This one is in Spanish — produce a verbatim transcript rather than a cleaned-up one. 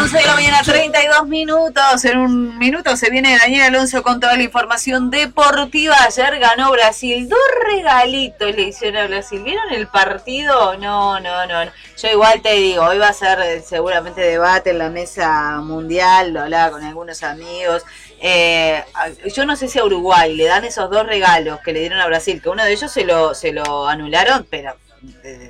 once de la mañana, treinta y dos minutos. En un minuto se viene Daniel Alonso con toda la información deportiva. Ayer ganó Brasil. Dos regalitos le hicieron a Brasil. ¿Vieron el partido? No, no, no, no. Yo igual te digo, hoy va a ser seguramente debate en la mesa mundial. Lo hablaba con algunos amigos. Eh, yo no sé si a Uruguay le dan esos dos regalos que le dieron a Brasil, que uno de ellos se lo, se lo anularon, pero...